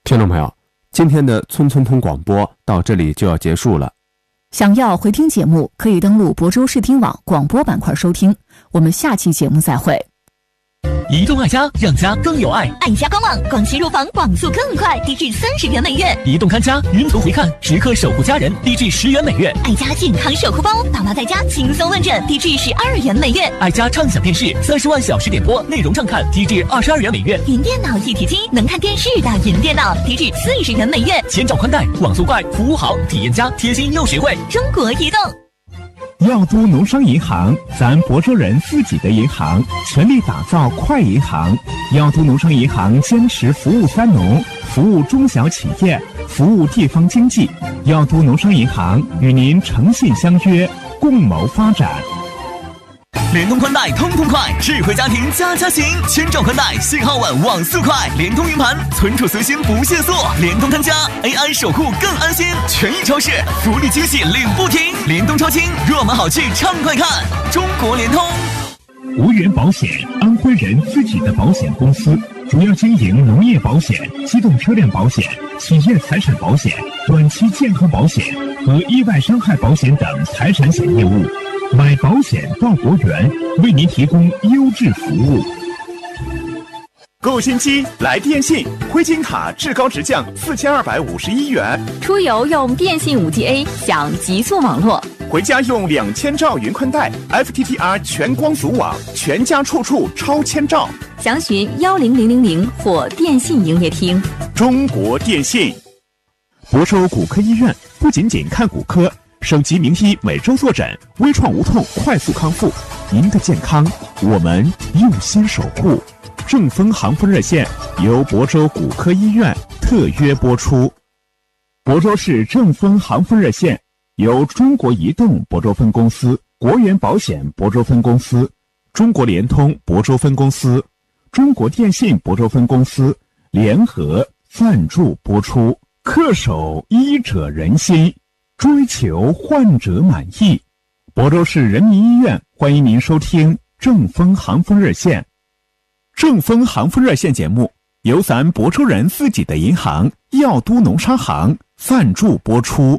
听众朋友，今天的村村通广播到这里就要结束了。 想要回听节目，可以登录亳州视听网广播板块收听。我们下期节目再会。 移动爱家，让家更有爱。 爱家官网，广西入房网速更快，低至30元每月。 移动看家，云图回看，时刻守护家人，低至10元每月。 爱家健康守护包，爸妈在家轻松问诊，低至12元每月。 爱家畅享电视，30万小时点播，内容畅看，低至22元每月。 云电脑一体机，能看电视的云电脑，低至40元每月。 千兆宽带，网速快，服务好，体验佳，贴心又实惠。 中国移动。 耀都农商银行，咱亳州人自己的银行，全力打造快银行。耀都农商银行坚持服务三农，服务中小企业，服务地方经济。耀都农商银行与您诚信相约，共谋发展。 联通宽带通通快，智慧家庭家家行，千兆宽带，信号稳，网速快，联通云盘，存储随心不限速，联通看家 AI 守护更安心，权益超市福利惊喜领不停，联通超轻，若买好去畅快看，中国联通。 无源保险，安徽人自己的保险公司，主要经营农业保险、机动车辆保险、企业财产保险、短期健康保险和意外伤害保险等财产险业务。买保险到国源，为您提供优质服务。 购新机来电信，灰金卡至高直降4251元。 出游用电信 5G-A 享极速网络， 回家用2000兆云宽带 FTTR 全光阻网，全家处处超千兆。 详询10000或电信营业厅。 中国电信。 亳州骨科医院不仅仅看骨科，省级名医每周坐诊，微创无痛快速康复。您的健康，我们用心守护。正风航风热线由亳州骨科医院特约播出。亳州市正风航风热线由中国移动亳州分公司、国源保险亳州分公司、中国联通亳州分公司、中国电信亳州分公司联合赞助播出。恪守医者仁心，追求患者满意。亳州市人民医院欢迎您收听正风航风热线。正风航风热线节目由咱亳州人自己的银行耀都农商行赞助播出。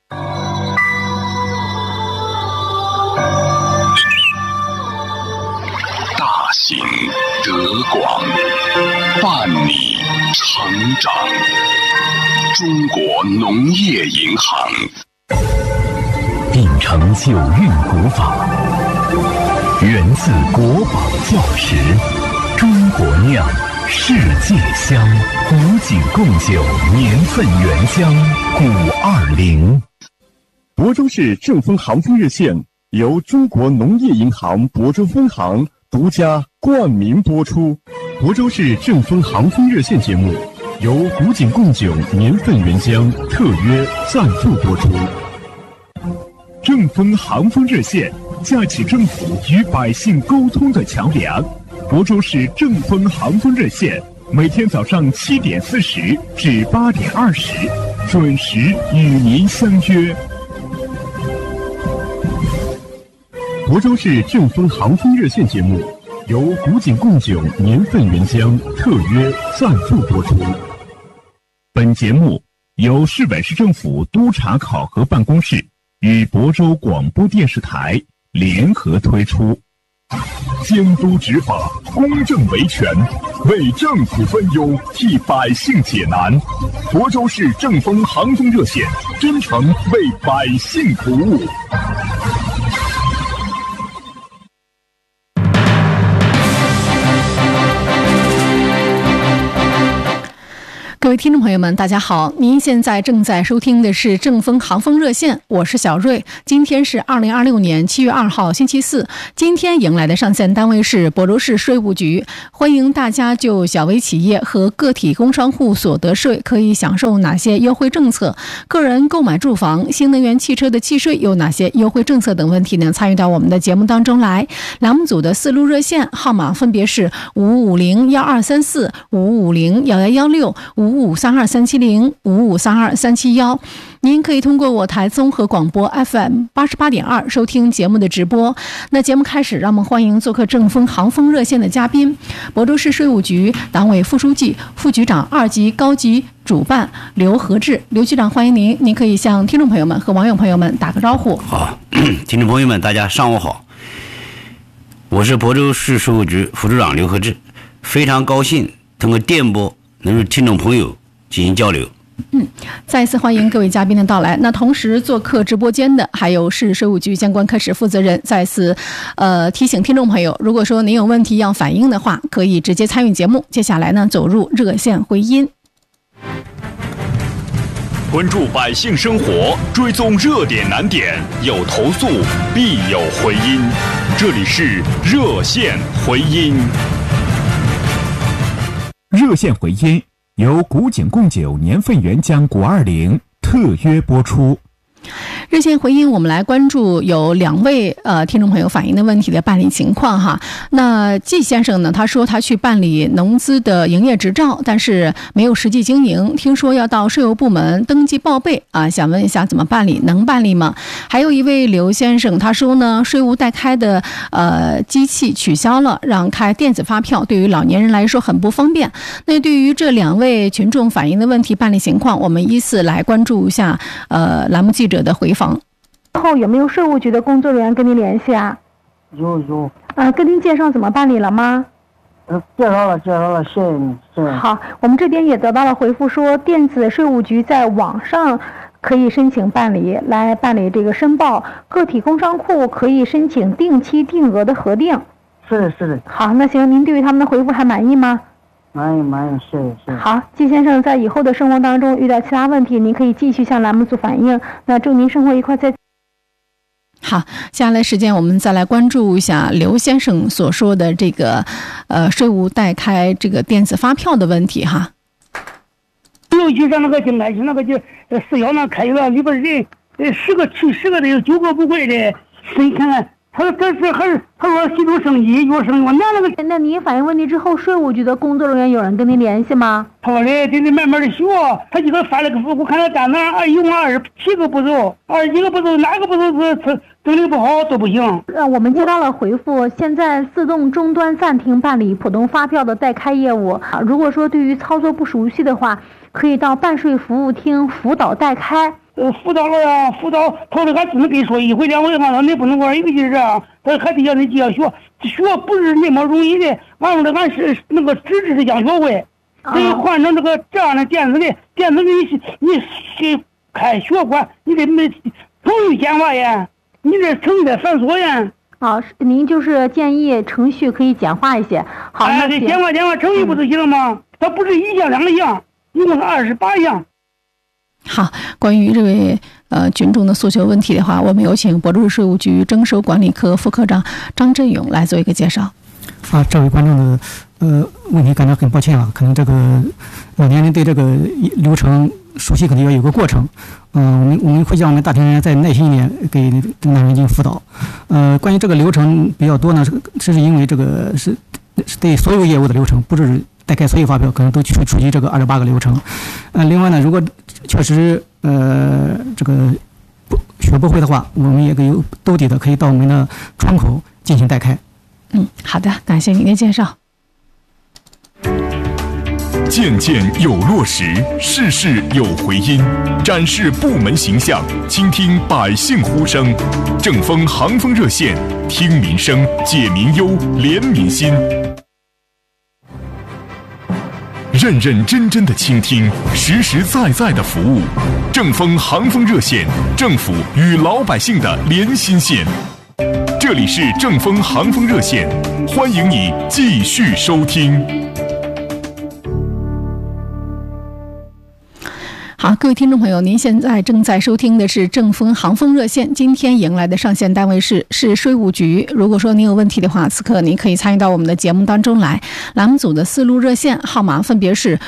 大行德广，伴你成长。中国农业银行秉承九运古法，源自国宝教识，中国酿，世界香，古井贡酒，年份原香520。 亳州市正风航风热线由中国农业银行亳州分行独家冠名播出。亳州市正风航风热线节目由古井贡酒年份原香特约赞助播出。正风航风热线架起政府与百姓沟通的桥梁。亳州市正风航风热线每天早上7点40至8点20准时与您相约。亳州市正风航风热线节目由古井贡酒年份原香特约赞助播出。本节目由市委市政府督查考核办公室与亳州广播电视台联合推出。监督执法，公正维权，为政府分忧，替百姓解难。亳州市正风航风热线真诚为百姓服务。 各位听众朋友们，大家好，您现在正在收听的是正风航风热线，我是小瑞。今天是2026年7月2号星期四，今天迎来的上线单位是亳州市税务局，欢迎大家就小微企业和个体工商户所得税可以享受哪些优惠政策，个人购买住房、新能源汽车的契税有哪些优惠政策等问题呢，参与到我们的节目当中来。栏目组的4路热线号码分别是55012345501116、55 5532-370，5532-371。您可以通过我台综合广播 FM88.2 收听节目的直播。那节目开始，让我们欢迎做客正风航风热线的嘉宾，亳州市税务局党委副书记、副局长2级高级主办刘和志。刘局长，欢迎您。您可以向听众朋友们和网友朋友们打个招呼。 好，听众朋友们，大家上午好，我是亳州市税务局副局长刘和志，非常高兴通过电波能与听众朋友进行交流。 再一次欢迎各位嘉宾的到来。那同时做客直播间的还有市税务局相关科室负责人。再次提醒听众朋友，如果说您有问题要反映的话，可以直接参与节目。接下来呢，走入热线回音， 关注百姓生活，追踪热点难点，有投诉必有回音。这里是热线回音。 热线回音由古井贡酒年份原浆520特约播出。 热线回应，我们来关注有2位听众朋友反映的问题的办理情况哈。那季先生呢，他说他去办理农资的营业执照，但是没有实际经营，听说要到税务部门登记报备啊，想问一下怎么办理，能办理吗？还有一位刘先生，他说呢，税务代开的机器取消了，让开电子发票，对于老年人来说很不方便。那对于这2位群众反映的问题办理情况，我们依次来关注一下栏目记者的回访。 后有没有税务局的工作人员跟您联系啊？ 有。 跟您介绍怎么办理了吗？ 介绍了，谢谢你。 好，我们这边也得到了回复说，电子税务局在网上可以申请办理，来办理这个申报。个体工商户可以申请定期定额的核定。 是的。 好，那行，您对于他们的回复还满意吗？ 满意，谢谢。 好，季先生，在以后的生活当中遇到其他问题，您可以继续向栏目组反映。那祝您生活愉快，再见。 好，接下来时间我们再来关注一下刘先生所说的这个税务代开这个电子发票的问题哈。 税务局上那个应该是那个就4幺那开一个里边人10个去10个的有9个不会的，你看看他说这是还是他说吸毒生意有生意，我拿那个。 那您反映问题之后，税务局的工作人员有人跟您联系吗？ 他说嘞，得慢慢的学。他就给发了个，我看他单子一共27个步骤，21个步骤哪个步骤是整理不好都不行。 我们接到了回复，现在自动终端暂停办理普通发票的代开业务。如果说对于操作不熟悉的话，可以到办税服务厅辅导代开。 辅导了呀，辅导他说还只能跟你说1回2回嘛，你不能光一个劲儿这样，他还得要你要学不是那么容易的，俺是那个纸质的讲学会，得换成这样的电子的你开学馆，你得程序简化呀，你这程序得繁琐呀。 好，您就是建议程序可以简化一些。好，那这简化程序不就行了吗？它不是1项2项，一共是28项。 好，关于这位群众的诉求问题的话，我们有请亳州市税务局征收管理科副科长张振勇来做一个介绍。 这位观众的问题感到很抱歉啊，可能这个老年人对这个流程熟悉，可能要有个过程。我们会叫我们大厅人员再耐心一点给老年人进行辅导。关于这个流程比较多呢，是因为这个是对所有业务的流程，不是代开所有发票，可能都属于这个28个流程。另外呢，如果确实这个学不会的话，我们也有兜底的，可以到我们的窗口进行代开。 好的，感谢您的介绍。 件件有落实，事事有回音，展示部门形象，倾听百姓呼声。正风航风热线，听民生，解民忧，怜民心。认认真真的倾听，实实在在的服务。正风航风热线，政府与老百姓的连心线。这里是正风航风热线，欢迎你继续收听。 好， 好，各位听众朋友，您现在正在收听的是正风航风热线，今天迎来的上线单位是税务局。如果说您有问题的话，此刻您可以参与到我们的节目当中来。栏目组的4路热线号码分别是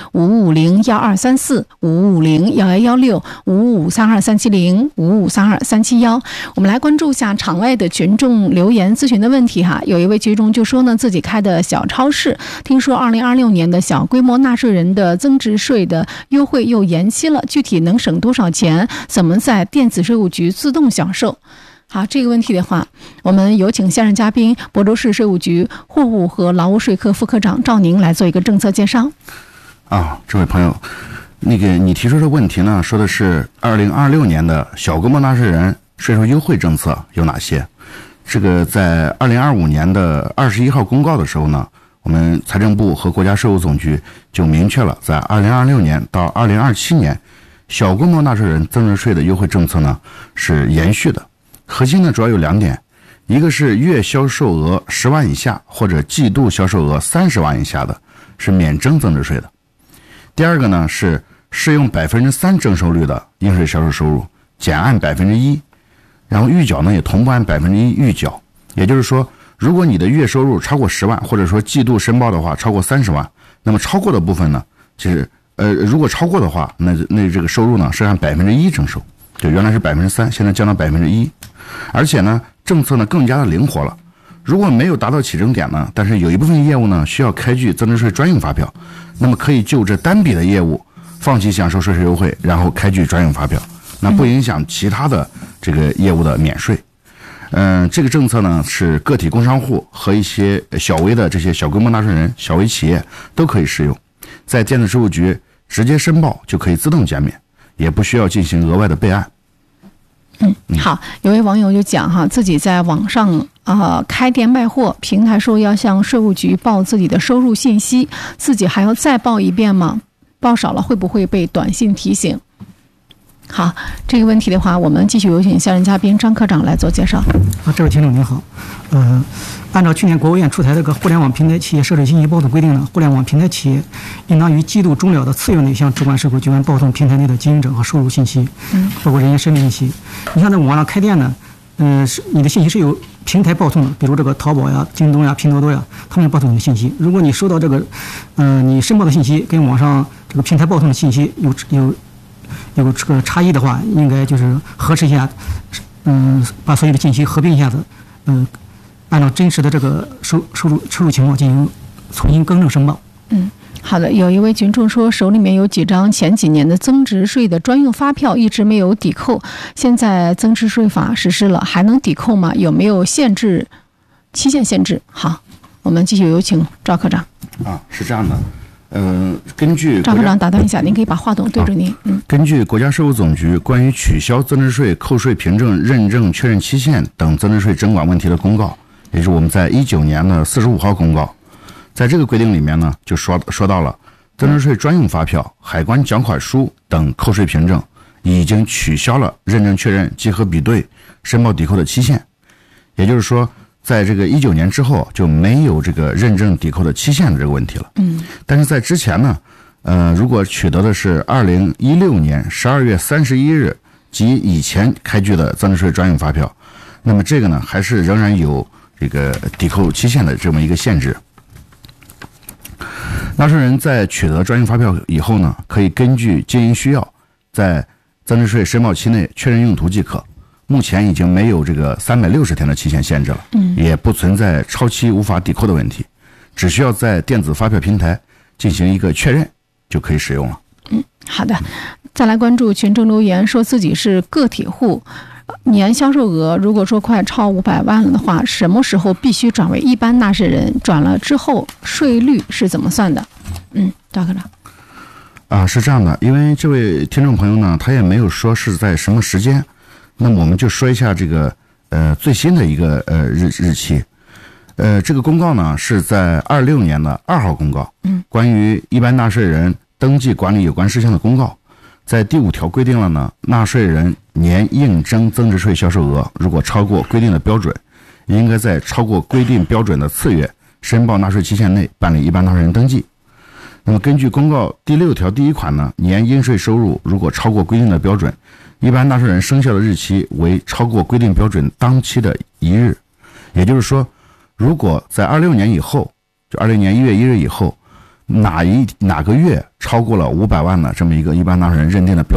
5501-2234、5501-1116、5532-370、5532-371。我们来关注一下场外的群众留言咨询的问题哈。有一位群众就说呢，自己开的小超市，听说2026年的小规模纳税人的增值税的优惠又延期了，具体能省多少钱？怎么在电子税务局自动销售？好，这个问题的话，我们有请现任嘉宾亳州市税务局货物和劳务税科副科长赵宁来做一个政策介绍。 这位朋友，你提出的问题呢，说的是2026年的小规模纳税人税收优惠政策有哪些？这个在2025年的21号公告的时候呢，我们财政部和国家税务总局就明确了，在2026年到2027年，小规模纳税人增值税的优惠政策呢是延续的。核心呢主要有2点，一个是月销售额10万以下或者季度销售额30万以下的，是免征增值税的。第二个呢是适用3%征收率的应税销售收入减按1%，然后预缴呢也同步按1%预缴。也就是说，如果你的月收入超过10万，或者说季度申报的话超过30万，那么超过的部分呢，其实如果超过的话，那这个收入呢是按1%征收，就原来是3%，现在降到1%。而且呢，政策呢更加的灵活了。如果没有达到起征点呢，但是有一部分业务呢需要开具增值税专用发票，那么可以就这单笔的业务放弃享受税收优惠，然后开具专用发票，那不影响其他的这个业务的免税。这个政策呢是个体工商户和一些小微的这些小规模纳税人、小微企业都可以适用，在电子税务局直接申报就可以自动减免，也不需要进行额外的备案。 好，有位网友就讲哈，自己在网上开店卖货，平台说要向税务局报自己的收入信息，自己还要再报一遍吗？报少了会不会被短信提醒？好，这个问题的话，我们继续有请现任嘉宾张科长来做介绍。 这位听众您好，按照去年国务院出台这个互联网平台企业涉税信息报送规定呢，互联网平台企业应当于季度终了的次月内向主管税务机关报送平台内的经营者和收入信息，包括人员身份信息。你像在网上开店呢，你的信息是由平台报送的，比如这个淘宝呀、京东呀、拼多多呀，他们报送你的信息。如果你收到这个，你申报的信息跟网上这个平台报送的信息有这个差异的话，应该就是核实一下，把所有的信息合并一下子，按照真实的这个收入情况进行重新更正申报。 好的，有一位群众说手里面有几张前几年的增值税的专用发票一直没有抵扣，现在增值税法实施了，还能抵扣吗？有没有限制期限限制？好，我们继续有请赵科长。 是这样的。根据赵科长打断一下，您可以把话筒对着您。 根据国家税务总局关于取消增值税扣税凭证认证确认期限等增值税征管问题的公告，也是我们在19年的45号公告，在这个规定里面呢，就说到了增值税专用发票、海关缴款书等扣税凭证已经取消了认证确认、集合比对、申报抵扣的期限，也就是说，在这个19年之后就没有这个认证抵扣的期限的这个问题了。但是在之前呢，如果取得的是2016年12月31日及以前开具的增值税专用发票，那么这个呢还是仍然有这个抵扣期限的这么一个限制。纳税人在取得专用发票以后呢，可以根据经营需要，在增值税申报期内确认用途即可。目前已经没有这个360天的期限限制了，也不存在超期无法抵扣的问题，只需要在电子发票平台进行一个确认就可以使用了。 好的，再来关注群众留言，说自己是个体户，年销售额如果说快超500万了的话，什么时候必须转为一般纳税人？转了之后税率是怎么算的？赵科长。 是这样的，因为这位听众朋友呢，他也没有说是在什么时间。那么我们就说一下这个最新的一个日期，这个公告呢是在26年的2号公告，关于一般纳税人登记管理有关事项的公告，在第5条规定了呢，纳税人年应征增值税销售额如果超过规定的标准，应该在超过规定标准的次月申报纳税期限内办理一般纳税人登记。 那么根据公告第6条第1款呢，年应税收入如果超过规定的标准，一般纳税人生效的日期为超过规定标准当期的1日。也就是说，如果在26年以后，就20年1月1日以后，哪个月超过了500万的这么一个一般纳税人认定的标